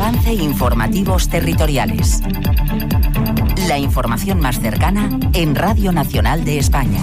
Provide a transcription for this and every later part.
Balance Informativos Territoriales. La información más cercana en Radio Nacional de España.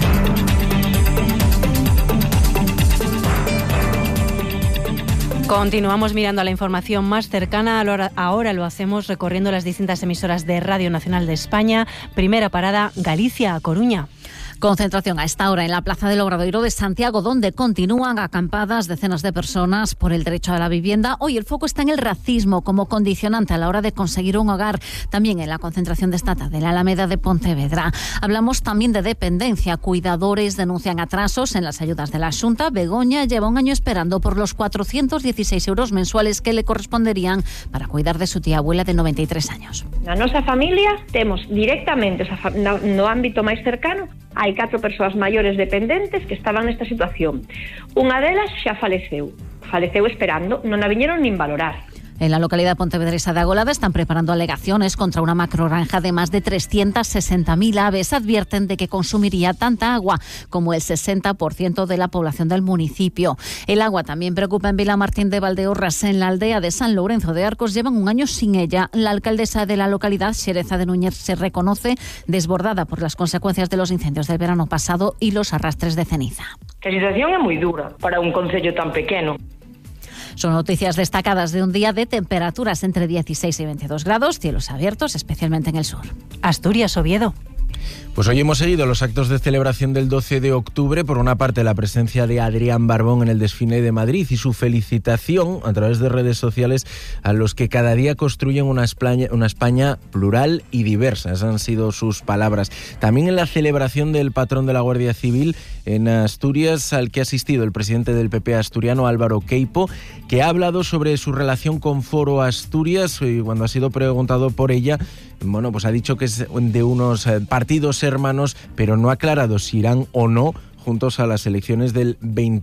Continuamos mirando a la información más cercana. Ahora lo hacemos recorriendo las distintas emisoras de Radio Nacional de España. Primera parada, Galicia, a Coruña. Concentración a esta hora en la Plaza del Obradoiro de Santiago, donde continúan acampadas decenas de personas por el derecho a la vivienda. Hoy el foco está en el racismo como condicionante a la hora de conseguir un hogar. También en la concentración de esta tarde, en la Alameda de Pontevedra. Hablamos también de dependencia. Cuidadores denuncian atrasos en las ayudas de la Xunta. Begoña lleva un año esperando por los 416 euros mensuales que le corresponderían para cuidar de su tía abuela de 93 años. Na nosa familia temos directamente, no ámbito máis cercano, hai 4 persoas maiores dependentes que estaban nesta situación. Unha delas xa faleceu esperando, non a viñeron nin valorar. En la localidad pontevedresa de Agolada están preparando alegaciones contra una macrogranja de más de 360.000 aves. Advierten de que consumiría tanta agua como el 60% de la población del municipio. El agua también preocupa en Vilamartín de Valdeorras. En la aldea de San Lorenzo de Arcos llevan un año sin ella. La alcaldesa de la localidad, Xereza de Núñez, se reconoce desbordada por las consecuencias de los incendios del verano pasado y los arrastres de ceniza. La situación é moi dura para un concello tan pequeno. Son noticias destacadas de un día de temperaturas entre 16 y 22 grados, cielos abiertos, especialmente en el sur. Asturias, Oviedo. Pues hoy hemos seguido los actos de celebración del 12 de octubre. Por una parte, la presencia de Adrián Barbón en el desfile de Madrid y su felicitación a través de redes sociales a los que cada día construyen una España plural y diversa. Esas han sido sus palabras. También en la celebración del patrón de la Guardia Civil en Asturias, al que ha asistido el presidente del PP asturiano, Álvaro Queipo, que ha hablado sobre su relación con Foro Asturias y cuando ha sido preguntado por ella, bueno, pues ha dicho que es de unos partidos hermanos, pero no ha aclarado si irán o no juntos a las elecciones del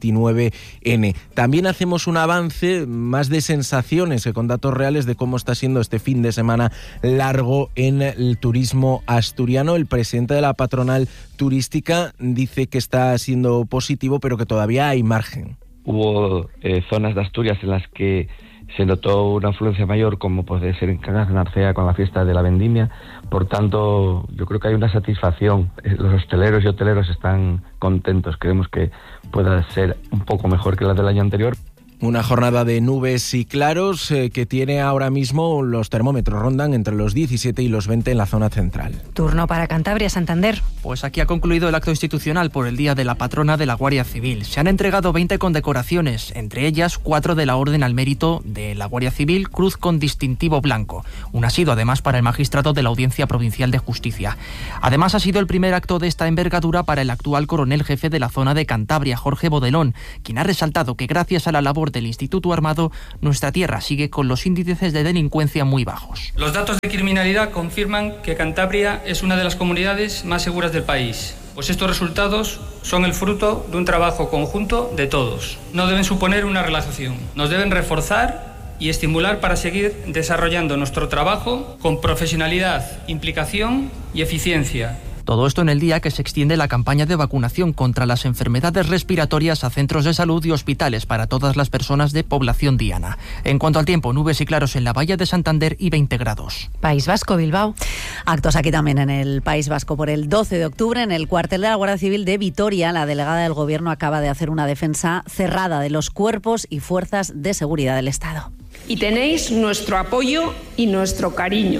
29N. También hacemos un avance más de sensaciones con datos reales de cómo está siendo este fin de semana largo en el turismo asturiano. El presidente de la patronal turística dice que está siendo positivo, pero que todavía hay margen. Hubo zonas de Asturias en las que se notó una afluencia mayor, como puede ser en Cangas de Narcea con la fiesta de la vendimia. Por tanto, yo creo que hay una satisfacción. Los hosteleros y hoteleros están contentos. Creemos que pueda ser un poco mejor que la del año anterior. Una jornada de nubes y claros que tiene ahora mismo, los termómetros rondan entre los 17 y los 20 en la zona central. Turno para Cantabria, Santander. Pues aquí ha concluido el acto institucional por el Día de la Patrona de la Guardia Civil. Se han entregado 20 condecoraciones, entre ellas 4 de la Orden al Mérito de la Guardia Civil, cruz con distintivo blanco. Un ha sido además para el magistrado de la Audiencia Provincial de Justicia. Además ha sido el primer acto de esta envergadura para el actual coronel jefe de la zona de Cantabria, Jorge Bodelón, quien ha resaltado que gracias a la labor del Instituto Armado, nuestra tierra sigue con los índices de delincuencia muy bajos. Los datos de criminalidad confirman que Cantabria es una de las comunidades más seguras del país, pues estos resultados son el fruto de un trabajo conjunto de todos. No deben suponer una relajación, nos deben reforzar y estimular para seguir desarrollando nuestro trabajo con profesionalidad, implicación y eficiencia. Todo esto en el día que se extiende la campaña de vacunación contra las enfermedades respiratorias a centros de salud y hospitales para todas las personas de población diana. En cuanto al tiempo, nubes y claros en la Bahía de Santander y 20 grados. País Vasco, Bilbao. Actos aquí también en el País Vasco por el 12 de octubre en el cuartel de la Guardia Civil de Vitoria. La delegada del Gobierno acaba de hacer una defensa cerrada de los cuerpos y fuerzas de seguridad del Estado. Y tenéis nuestro apoyo y nuestro cariño.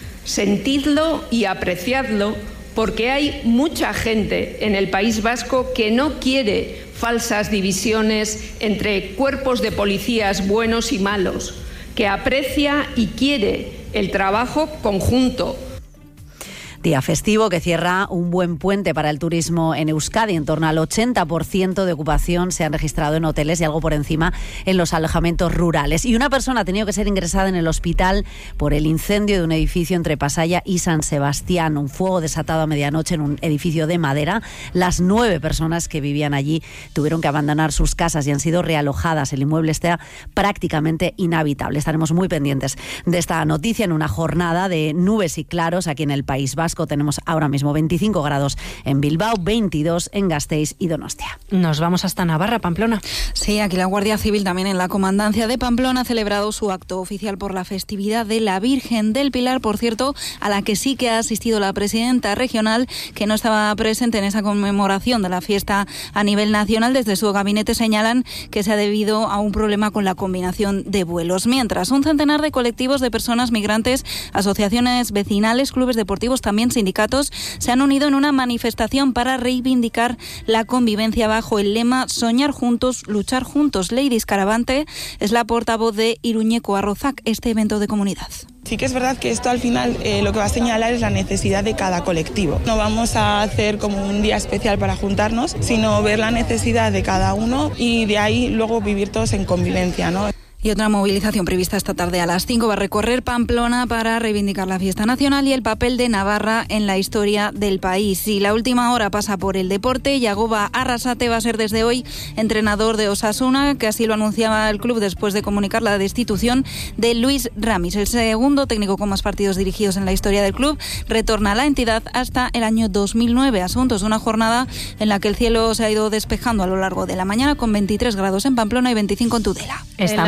Sentidlo y apreciadlo, porque hay mucha gente en el País Vasco que no quiere falsas divisiones entre cuerpos de policías buenos y malos, que aprecia y quiere el trabajo conjunto. Día festivo que cierra un buen puente para el turismo en Euskadi. En torno al 80% de ocupación se han registrado en hoteles y algo por encima en los alojamientos rurales. Y una persona ha tenido que ser ingresada en el hospital por el incendio de un edificio entre Pasaya y San Sebastián. Un fuego desatado a medianoche en un edificio de madera. Las 9 personas que vivían allí tuvieron que abandonar sus casas y han sido realojadas. El inmueble está prácticamente inhabitable. Estaremos muy pendientes de esta noticia en una jornada de nubes y claros aquí en el País Vasco. vasco tenemos ahora mismo 25 grados en Bilbao, 22 en Gasteiz y Donostia. Nos vamos hasta Navarra, Pamplona. Sí, aquí la Guardia Civil también en la Comandancia de Pamplona ha celebrado su acto oficial por la festividad de la Virgen del Pilar, por cierto, a la que sí que ha asistido la presidenta regional, que no estaba presente en esa conmemoración de la fiesta a nivel nacional. Desde su gabinete señalan que se ha debido a un problema con la combinación de vuelos. Mientras, un centenar de colectivos de personas migrantes, asociaciones vecinales, clubes deportivos, también sindicatos, se han unido en una manifestación para reivindicar la convivencia bajo el lema Soñar juntos, luchar juntos. Lady Scaravante es la portavoz de Iruñeko Arrozac, este evento de comunidad. Sí que es verdad que esto al final lo que va a señalar es la necesidad de cada colectivo. No vamos a hacer como un día especial para juntarnos, sino ver la necesidad de cada uno y de ahí luego vivir todos en convivencia, ¿no? Y otra movilización prevista esta tarde a las 5 va a recorrer Pamplona para reivindicar la fiesta nacional y el papel de Navarra en la historia del país. Y la última hora pasa por el deporte. Yagoba Arrasate va a ser desde hoy entrenador de Osasuna, que así lo anunciaba el club después de comunicar la destitución de Luis Ramis. El segundo técnico con más partidos dirigidos en la historia del club retorna a la entidad hasta el año 2009. Asuntos de una jornada en la que el cielo se ha ido despejando a lo largo de la mañana, con 23 grados en Pamplona y 25 en Tudela.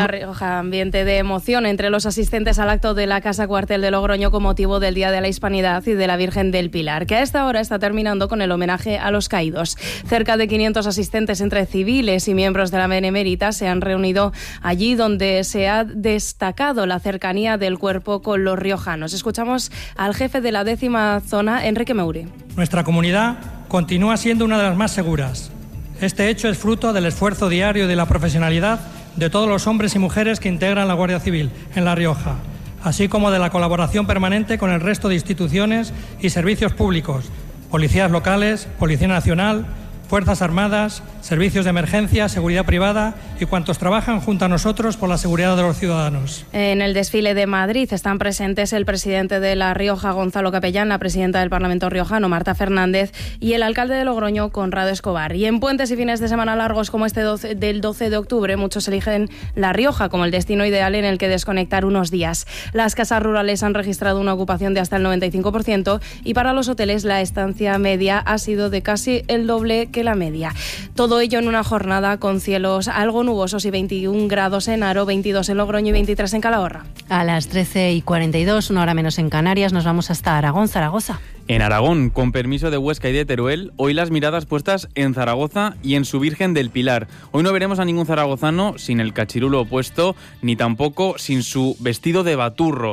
Ambiente de emoción entre los asistentes al acto de la Casa Cuartel de Logroño con motivo del Día de la Hispanidad y de la Virgen del Pilar, que a esta hora está terminando con el homenaje a los caídos. Cerca de 500 asistentes entre civiles y miembros de la Benemérita se han reunido allí, donde se ha destacado la cercanía del cuerpo con los riojanos. Escuchamos al jefe de la 10ª zona, Enrique Meuri. Nuestra comunidad continúa siendo una de las más seguras. Este hecho es fruto del esfuerzo diario y de la profesionalidad de todos los hombres y mujeres que integran la Guardia Civil en La Rioja, así como de la colaboración permanente con el resto de instituciones y servicios públicos, policías locales, Policía Nacional, Fuerzas Armadas, servicios de emergencia, seguridad privada y cuantos trabajan junto a nosotros por la seguridad de los ciudadanos. En el desfile de Madrid están presentes el presidente de La Rioja, Gonzalo Capellán, la presidenta del Parlamento riojano, Marta Fernández, y el alcalde de Logroño, Conrado Escobar. Y en puentes y fines de semana largos como este del 12 de octubre, muchos eligen La Rioja como el destino ideal en el que desconectar unos días. Las casas rurales han registrado una ocupación de hasta el 95% y para los hoteles la estancia media ha sido de casi el doble que la media. Todo ello en una jornada con cielos algo nubosos y 21 grados en Haro, 22 en Logroño y 23 en Calahorra. A las 13:42, una hora menos en Canarias, nos vamos hasta Aragón, Zaragoza. En Aragón, con permiso de Huesca y de Teruel, hoy las miradas puestas en Zaragoza y en su Virgen del Pilar. Hoy no veremos a ningún zaragozano sin el cachirulo puesto, ni tampoco sin su vestido de baturro.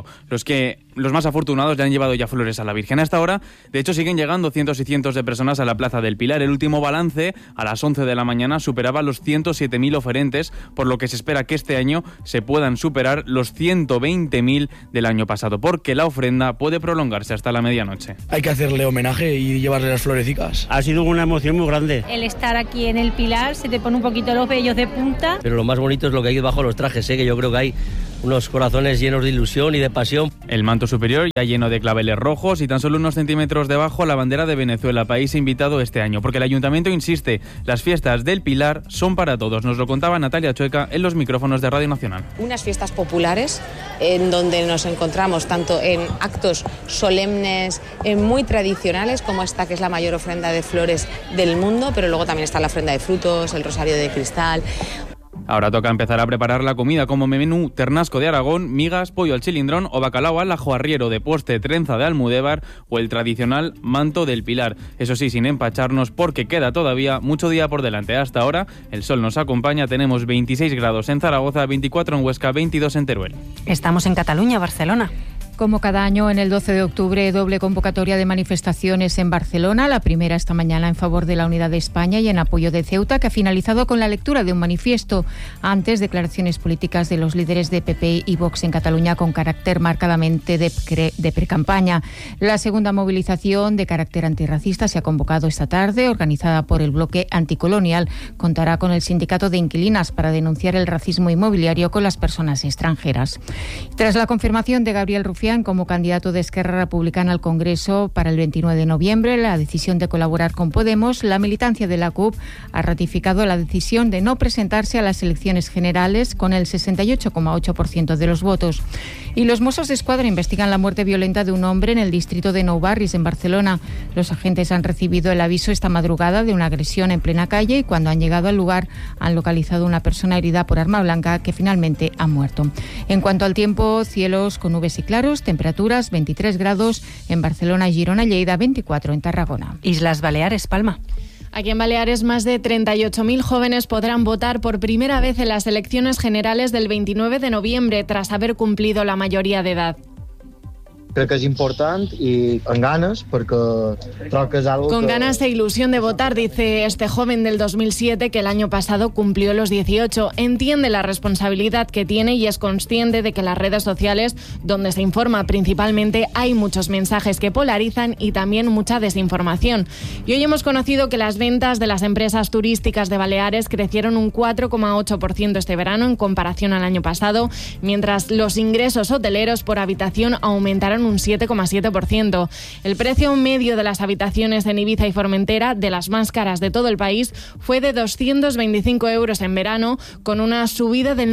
Los más afortunados ya han llevado ya flores a la Virgen. Hasta ahora, de hecho, siguen llegando cientos y cientos de personas a la Plaza del Pilar. El último balance, a las 11 de la mañana, superaba los 107.000 oferentes, por lo que se espera que este año se puedan superar los 120.000 del año pasado, porque la ofrenda puede prolongarse hasta la medianoche. Hay que hacerle homenaje y llevarle las florecicas. Ha sido una emoción muy grande. El estar aquí en el Pilar se te pone un poquito los vellos de punta. Pero lo más bonito es lo que hay debajo de los trajes, que yo creo que hay unos corazones llenos de ilusión y de pasión. El manto superior ya lleno de claveles rojos y tan solo unos centímetros debajo la bandera de Venezuela, país invitado este año, porque el ayuntamiento insiste, las fiestas del Pilar son para todos. Nos lo contaba Natalia Chueca en los micrófonos de Radio Nacional. Unas fiestas populares en donde nos encontramos tanto en actos solemnes, muy tradicionales, como esta que es la mayor ofrenda de flores del mundo, pero luego también está la ofrenda de frutos, el rosario de cristal. Ahora toca empezar a preparar la comida como menú ternasco de Aragón, migas, pollo al chilindrón o bacalao al ajo arriero de postre, trenza de almudévar o el tradicional manto del Pilar. Eso sí, sin empacharnos porque queda todavía mucho día por delante. Hasta ahora el sol nos acompaña, tenemos 26 grados en Zaragoza, 24 en Huesca, 22 en Teruel. Estamos en Cataluña, Barcelona. Como cada año, en el 12 de octubre, doble convocatoria de manifestaciones en Barcelona. La primera esta mañana en favor de la unidad de España y en apoyo de Ceuta, que ha finalizado con la lectura de un manifiesto. Antes, declaraciones políticas de los líderes de PP y Vox en Cataluña con carácter marcadamente de precampaña. La segunda movilización de carácter antirracista se ha convocado esta tarde, organizada por el bloque anticolonial. Contará con el sindicato de inquilinas para denunciar el racismo inmobiliario con las personas extranjeras. Tras la confirmación de Gabriel Rufián Rufián como candidato de Esquerra Republicana al Congreso para el 29 de noviembre. La decisión de colaborar con Podemos. La militancia de la CUP ha ratificado la decisión de no presentarse a las elecciones generales con el 68,8% de los votos. Y los Mossos d'Esquadra investigan la muerte violenta de un hombre en el distrito de Nou Barris, en Barcelona. Los agentes han recibido el aviso esta madrugada de una agresión en plena calle y cuando han llegado al lugar han localizado una persona herida por arma blanca que finalmente ha muerto. En cuanto al tiempo, cielos con nubes y claros, temperaturas 23 grados en Barcelona, Girona, Lleida, 24 en Tarragona. Islas Baleares, Palma. Aquí en Baleares, más de 38.000 jóvenes podrán votar por primera vez en las elecciones generales del 29 de noviembre, tras haber cumplido la mayoría de edad. Crec que és important i amb ganes perquè trobo que és algo Con que... ganas e ilusión de votar, dice este joven del 2007 que el año pasado cumplió los 18. Entiende la responsabilidad que tiene y es consciente de que las redes sociales, donde se informa principalmente, hay muchos mensajes que polarizan y también mucha desinformación. Y hoy hemos conocido que las ventas de las empresas turísticas de Baleares crecieron un 4,8% este verano en comparación al año pasado, mientras los ingresos hoteleros por habitación aumentaron un 7,7%. El precio medio de las habitaciones en Ibiza y Formentera, de las más caras de todo el país, fue de 225 euros en verano, con una subida del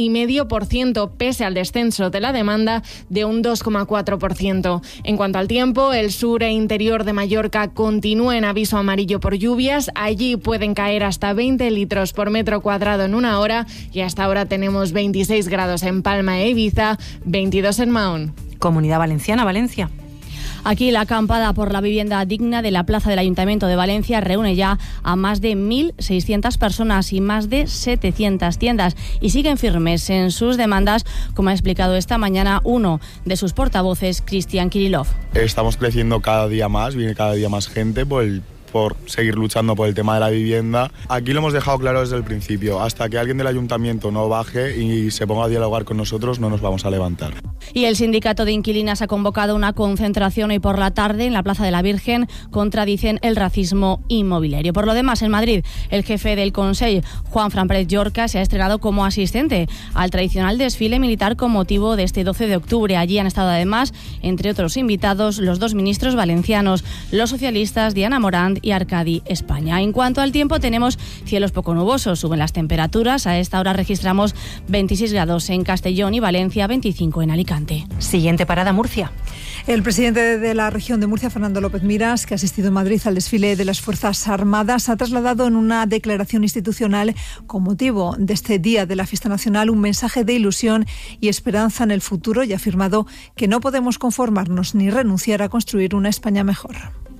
9,5%, pese al descenso de la demanda de un 2,4%. En cuanto al tiempo, el sur e interior de Mallorca continúa en aviso amarillo por lluvias. Allí pueden caer hasta 20 litros por metro cuadrado en una hora y hasta ahora tenemos 26 grados en Palma e Ibiza, 22 en Mahón. Comunidad Valenciana, Valencia. Aquí la acampada por la vivienda digna de la plaza del Ayuntamiento de Valencia reúne ya a más de 1.600 personas y más de 700 tiendas y siguen firmes en sus demandas, como ha explicado esta mañana uno de sus portavoces, Cristian Kirillov. Estamos creciendo cada día más, viene cada día más gente por seguir luchando por el tema de la vivienda. Aquí lo hemos dejado claro desde el principio, hasta que alguien del ayuntamiento no baje y se ponga a dialogar con nosotros, no nos vamos a levantar. Y el sindicato de inquilinas ha convocado una concentración hoy por la tarde en la Plaza de la Virgen contra, dicen, el racismo inmobiliario. Por lo demás, en Madrid, el jefe del Consell, Juan Fran Pérez Llorca, se ha estrenado como asistente al tradicional desfile militar con motivo de este 12 de octubre. Allí han estado además, entre otros invitados, los dos ministros valencianos, los socialistas Diana Morant y Arcadi España. En cuanto al tiempo, tenemos cielos poco nubosos, suben las temperaturas. A esta hora registramos 26 grados en Castellón y Valencia, 25 en Alicante. Siguiente parada, Murcia. El presidente de la región de Murcia, Fernando López Miras, que ha asistido en Madrid al desfile de las Fuerzas Armadas, ha trasladado en una declaración institucional con motivo de este Día de la Fiesta Nacional un mensaje de ilusión y esperanza en el futuro y ha afirmado que no podemos conformarnos ni renunciar a construir una España mejor.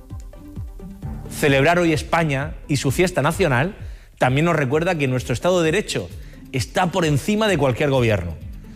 Celebrar hoy España y su fiesta nacional también nos recuerda que nuestro Estado de Derecho está por encima de cualquier gobierno.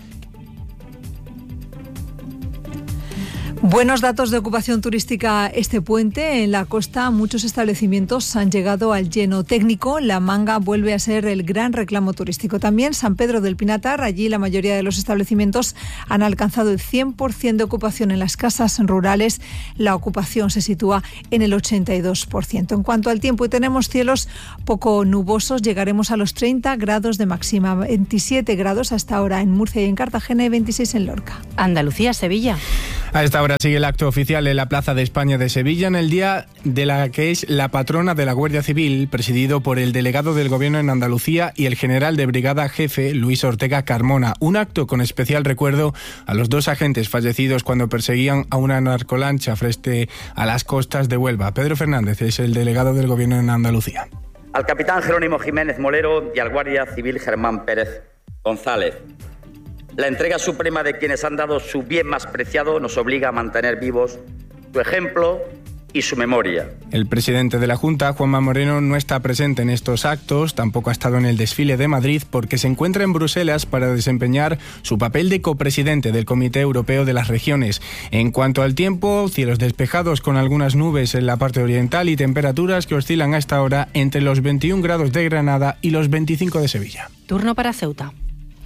Buenos datos de ocupación turística este puente. En la costa muchos establecimientos han llegado al lleno técnico. La Manga vuelve a ser el gran reclamo turístico. También San Pedro del Pinatar. Allí la mayoría de los establecimientos han alcanzado el 100% de ocupación. En las casas rurales la ocupación se sitúa en el 82%. En cuanto al tiempo, tenemos cielos poco nubosos. Llegaremos a los 30 grados de máxima. 27 grados hasta ahora en Murcia y en Cartagena y 26 en Lorca. Andalucía, Sevilla. A esta hora sigue el acto oficial en la Plaza de España de Sevilla, en el día de la que es la patrona de la Guardia Civil, presidido por el delegado del Gobierno en Andalucía y el general de brigada jefe, Luis Ortega Carmona. Un acto con especial recuerdo a los dos agentes fallecidos cuando perseguían a una narcolancha frente a las costas de Huelva. Pedro Fernández es el delegado del Gobierno en Andalucía. Al capitán Jerónimo Jiménez Molero y al guardia civil Germán Pérez González. La entrega suprema de quienes han dado su bien más preciado nos obliga a mantener vivos su ejemplo y su memoria. El presidente de la Junta, Juanma Moreno, no está presente en estos actos, tampoco ha estado en el desfile de Madrid porque se encuentra en Bruselas para desempeñar su papel de copresidente del Comité Europeo de las Regiones. En cuanto al tiempo, cielos despejados con algunas nubes en la parte oriental y temperaturas que oscilan a esta hora entre los 21 grados de Granada y los 25 de Sevilla. Turno para Ceuta.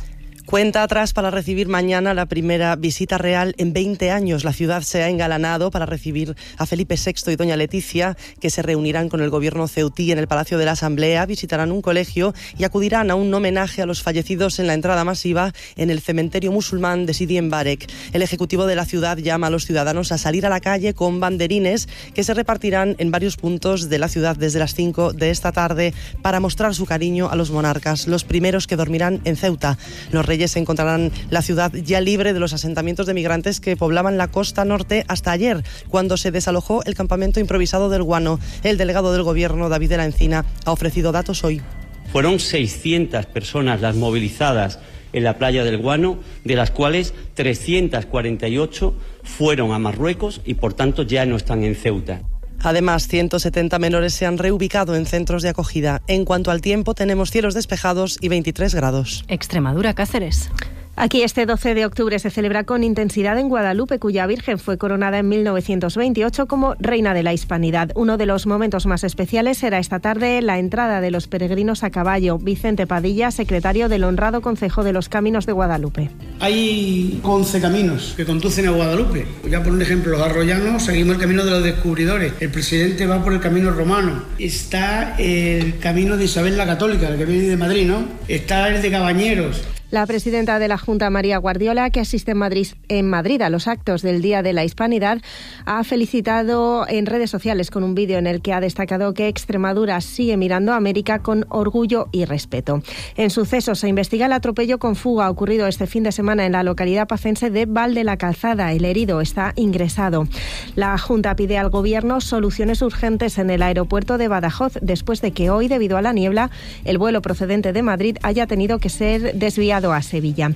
Cuenta atrás para recibir mañana la primera visita real en 20 años. La ciudad se ha engalanado para recibir a Felipe VI y doña Leticia, que se reunirán con el gobierno ceutí en el Palacio de la Asamblea, visitarán un colegio y acudirán a un homenaje a los fallecidos en la entrada masiva en el cementerio musulmán de Sidi Mbarek. El ejecutivo de la ciudad llama a los ciudadanos a salir a la calle con banderines que se repartirán en varios puntos de la ciudad desde las 5 de esta tarde para mostrar su cariño a los monarcas, los primeros que dormirán en Ceuta. Los reyes encontrarán la ciudad ya libre de los asentamientos de migrantes que poblaban la costa norte hasta ayer, cuando se desalojó el campamento improvisado del Guano. El delegado del gobierno, David de la Encina, ha ofrecido datos hoy. Fueron 600 personas las movilizadas en la playa del Guano, de las cuales 348 fueron a Marruecos y por tanto ya no están en Ceuta. Además, 170 menores se han reubicado en centros de acogida. En cuanto al tiempo, tenemos cielos despejados y 23 grados. Extremadura, Cáceres. Aquí este 12 de octubre se celebra con intensidad en Guadalupe, cuya Virgen fue coronada en 1928 como Reina de la Hispanidad. Uno de los momentos más especiales será esta tarde la entrada de los peregrinos a caballo. Vicente Padilla, secretario del honrado Concejo de los Caminos de Guadalupe. Hay 11 caminos que conducen a Guadalupe. Ya por un ejemplo, los arroyanos seguimos el camino de los descubridores. El presidente va por el camino romano. Está el camino de Isabel la Católica, el que viene de Madrid, ¿no? Está el de Cabañeros. La presidenta de la Junta, María Guardiola, que asiste en Madrid a los actos del Día de la Hispanidad, ha felicitado en redes sociales con un vídeo en el que ha destacado que Extremadura sigue mirando a América con orgullo y respeto. En sucesos se investiga el atropello con fuga ocurrido este fin de semana en la localidad pacense de Val de la Calzada. El herido está ingresado. La Junta pide al Gobierno soluciones urgentes en el aeropuerto de Badajoz después de que hoy, debido a la niebla, el vuelo procedente de Madrid haya tenido que ser desviado a Sevilla.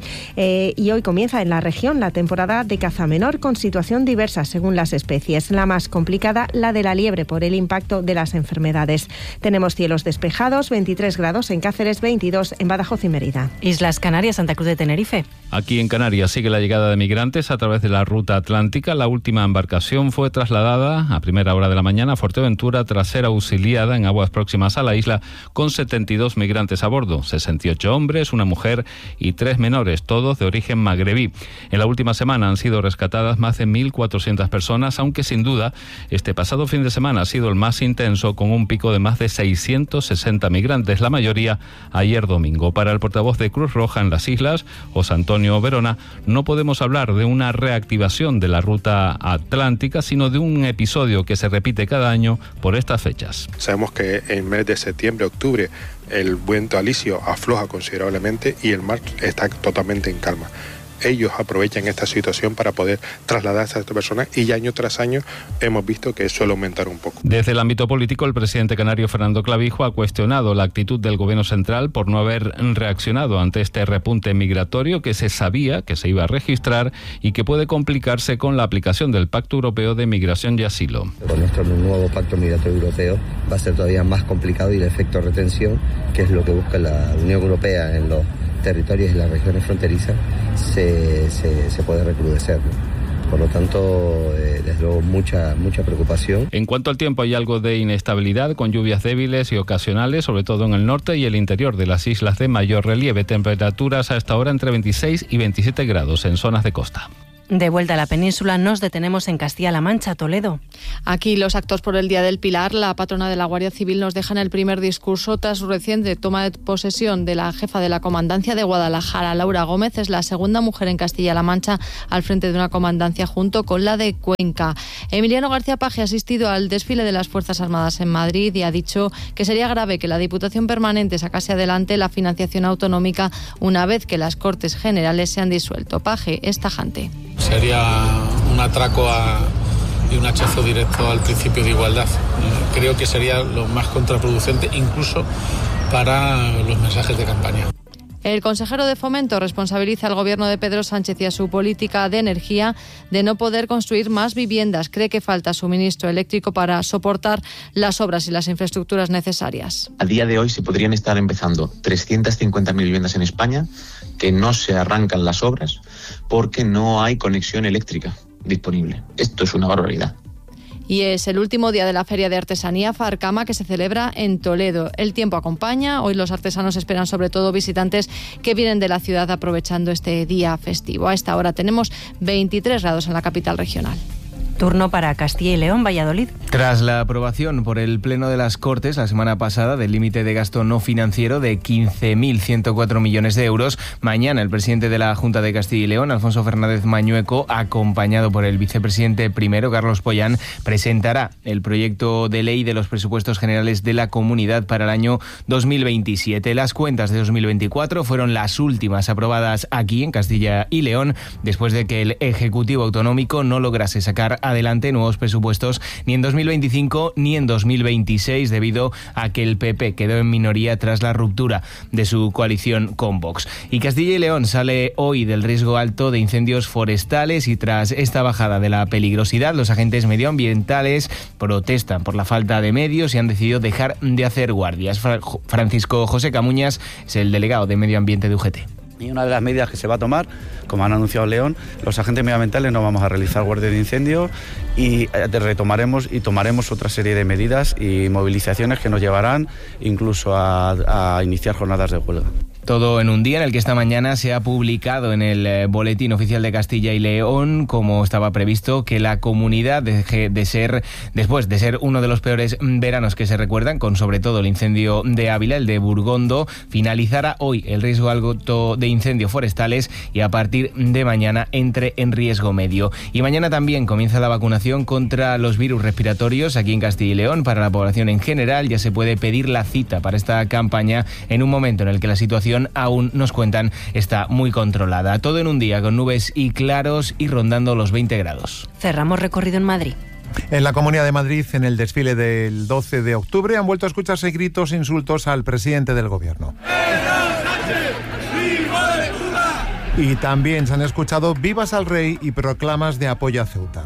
Y hoy comienza en la región la temporada de caza menor con situación diversa según las especies. La más complicada, la de la liebre, por el impacto de las enfermedades. Tenemos cielos despejados, 23 grados en Cáceres, 22 en Badajoz y Mérida. Islas Canarias, Santa Cruz de Tenerife. Aquí en Canarias sigue la llegada de migrantes a través de la ruta atlántica. La última embarcación fue trasladada a primera hora de la mañana a Fuerteventura tras ser auxiliada en aguas próximas a la isla con 72 migrantes a bordo, 68 hombres, una mujer y 3 menores, todos de origen magrebí. En la última semana han sido rescatadas más de 1.400 personas, aunque sin duda este pasado fin de semana ha sido el más intenso, con un pico de más de 660 migrantes, la mayoría ayer domingo. Para el portavoz de Cruz Roja en las islas, José Antonio Verona, no podemos hablar de una reactivación de la ruta atlántica, sino de un episodio que se repite cada año por estas fechas. Sabemos que en el mes de septiembre, octubre, el viento alisio afloja considerablemente y el mar está totalmente en calma. Ellos aprovechan esta situación para poder trasladar a estas personas y ya año tras año hemos visto que suele aumentar un poco. Desde el ámbito político, el presidente canario Fernando Clavijo ha cuestionado la actitud del gobierno central por no haber reaccionado ante este repunte migratorio que se sabía que se iba a registrar y que puede complicarse con la aplicación del Pacto Europeo de Migración y Asilo. Con nuestro nuevo Pacto Migratorio Europeo va a ser todavía más complicado y el efecto retención, que es lo que busca la Unión Europea en los territorios y las regiones fronterizas, se puede recrudecer, ¿no? Por lo tanto, desde luego, mucha preocupación. En cuanto al tiempo, hay algo de inestabilidad, con lluvias débiles y ocasionales, sobre todo en el norte y el interior de las islas de mayor relieve. Temperaturas a esta hora entre 26 y 27 grados en zonas de costa. De vuelta a la península, nos detenemos en Castilla-La Mancha, Toledo. Aquí los actos por el Día del Pilar, la patrona de la Guardia Civil nos deja en el primer discurso tras su reciente toma de posesión de la jefa de la Comandancia de Guadalajara. Laura Gómez es la segunda mujer en Castilla-La Mancha al frente de una comandancia junto con la de Cuenca. Emiliano García Paje ha asistido al desfile de las Fuerzas Armadas en Madrid y ha dicho que sería grave que la Diputación Permanente sacase adelante la financiación autonómica una vez que las Cortes Generales se han disuelto. Paje es tajante. Sería un atraco y un hachazo directo al principio de igualdad. Creo que sería lo más contraproducente incluso para los mensajes de campaña. El consejero de Fomento responsabiliza al gobierno de Pedro Sánchez y a su política de energía de no poder construir más viviendas. Cree que falta suministro eléctrico para soportar las obras y las infraestructuras necesarias. A día de hoy se podrían estar empezando 350.000 viviendas en España que no se arrancan las obras porque no hay conexión eléctrica disponible. Esto es una barbaridad. y es el último día de la Feria de Artesanía Farcama que se celebra en Toledo. El tiempo acompaña, hoy los artesanos esperan sobre todo visitantes que vienen de la ciudad aprovechando este día festivo. A esta hora tenemos 23 grados en la capital regional. Turno para Castilla y León, Valladolid. Tras la aprobación por el Pleno de las Cortes la semana pasada del límite de gasto no financiero de 15.104 millones de euros, mañana el presidente de la Junta de Castilla y León, Alfonso Fernández Mañueco, acompañado por el vicepresidente primero, Carlos Pollán, presentará el proyecto de ley de los presupuestos generales de la comunidad para el año 2027. Las cuentas de 2024 fueron las últimas aprobadas aquí en Castilla y León, después de que el Ejecutivo Autonómico no lograse sacar adelante nuevos presupuestos ni en 2025 ni en 2026 debido a que el PP quedó en minoría tras la ruptura de su coalición con Vox. Y Castilla y León sale hoy del riesgo alto de incendios forestales y tras esta bajada de la peligrosidad, los agentes medioambientales protestan por la falta de medios y han decidido dejar de hacer guardias. Francisco José Camuñas es el delegado de Medio Ambiente de UGT. Y una de las medidas que se va a tomar, como han anunciado León, los agentes medioambientales no vamos a realizar guardia de incendio y retomaremos y tomaremos otra serie de medidas y movilizaciones que nos llevarán incluso a iniciar jornadas de huelga. Todo en un día en el que esta mañana se ha publicado en el Boletín Oficial de Castilla y León, como estaba previsto, que la comunidad deje de ser, después de ser uno de los peores veranos que se recuerdan, con sobre todo el incendio de Ávila, el de Burgondo, finalizará hoy el riesgo alto de incendios forestales y a partir de mañana entre en riesgo medio. Y mañana también comienza la vacunación contra los virus respiratorios aquí en Castilla y León. Para la población en general ya se puede pedir la cita para esta campaña en un momento en el que la situación aún, nos cuentan, está muy controlada. Todo en un día con nubes y claros y rondando los 20 grados. Cerramos recorrido en Madrid. En la Comunidad de Madrid, en el desfile del 12 de octubre, han vuelto a escucharse gritos e insultos al presidente del gobierno. Y también se han escuchado vivas al rey y proclamas de apoyo a Ceuta.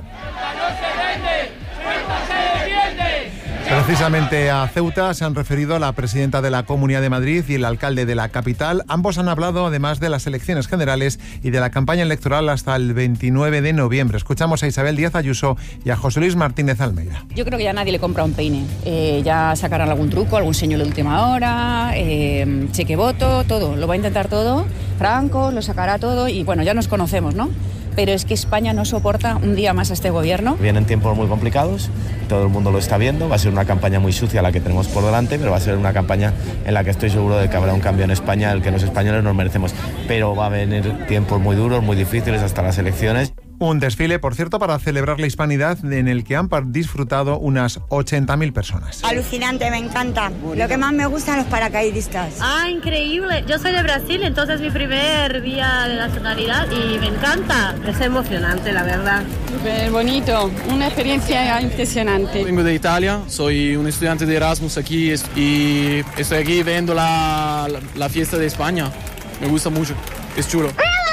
Precisamente a Ceuta se han referido la presidenta de la Comunidad de Madrid y el alcalde de la capital. Ambos han hablado además de las elecciones generales y de la campaña electoral hasta el 29 de noviembre. Escuchamos a Isabel Díaz Ayuso y a José Luis Martínez Almeida. Yo creo que ya nadie le compra un peine. Ya sacarán algún truco, algún señuelo de última hora, cheque voto, todo. Lo va a intentar todo. Franco lo sacará todo y bueno, ya nos conocemos, ¿no? Pero es que España no soporta un día más a este gobierno. Vienen tiempos muy complicados, todo el mundo lo está viendo, va a ser una campaña muy sucia la que tenemos por delante, pero va a ser una campaña en la que estoy seguro de que habrá un cambio en España, el que los españoles nos merecemos. Pero va a venir tiempos muy duros, muy difíciles hasta las elecciones. Un desfile, por cierto, para celebrar la hispanidad en el que han disfrutado unas 80.000 personas. Alucinante, me encanta. Lo que más me gustan los paracaidistas. Ah, increíble. Yo soy de Brasil, entonces mi primer día de nacionalidad y me encanta. Es emocionante, la verdad. Súper bonito, una experiencia impresionante. Vengo de Italia, soy un estudiante de Erasmus aquí y estoy aquí viendo la fiesta de España. Me gusta mucho, es chulo.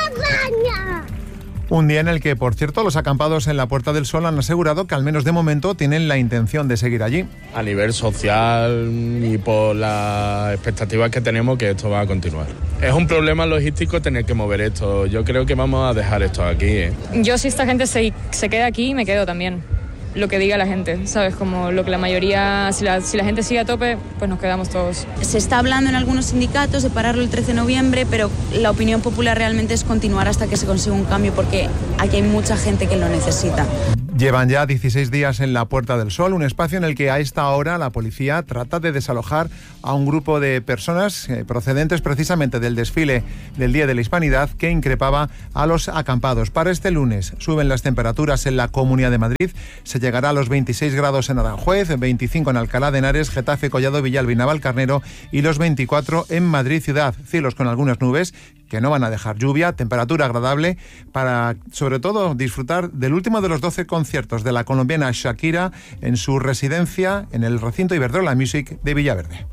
Un día en el que, por cierto, los acampados en la Puerta del Sol han asegurado que al menos de momento tienen la intención de seguir allí. A nivel social y por las expectativas que tenemos que esto va a continuar. Es un problema logístico tener que mover esto. Yo creo que vamos a dejar esto aquí. Yo si esta gente se queda aquí, me quedo también. Lo que diga la gente, ¿sabes? Como lo que la mayoría, si la gente sigue a tope, pues nos quedamos todos. Se está hablando en algunos sindicatos de pararlo el 13 de noviembre, pero la opinión popular realmente es continuar hasta que se consiga un cambio, porque aquí hay mucha gente que lo necesita. Llevan ya 16 días en la Puerta del Sol, un espacio en el que a esta hora la policía trata de desalojar a un grupo de personas procedentes precisamente del desfile del Día de la Hispanidad que increpaba a los acampados. Para este lunes suben las temperaturas en la Comunidad de Madrid, se llegará a los 26 grados en Aranjuez, 25 en Alcalá de Henares, Getafe, Collado, Villalba y Navalcarnero y los 24 en Madrid ciudad. Cielos con algunas nubes que no van a dejar lluvia, temperatura agradable para, sobre todo, disfrutar del último de los 12 conciertos de la colombiana Shakira en su residencia en el recinto Iberdrola Music de Villaverde.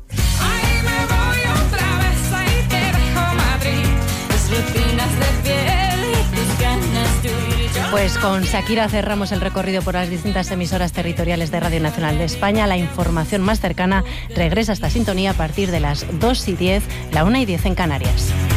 Pues con Shakira cerramos el recorrido por las distintas emisoras territoriales de Radio Nacional de España. La información más cercana regresa a esta sintonía a partir de las 2:10, la 1:10 en Canarias.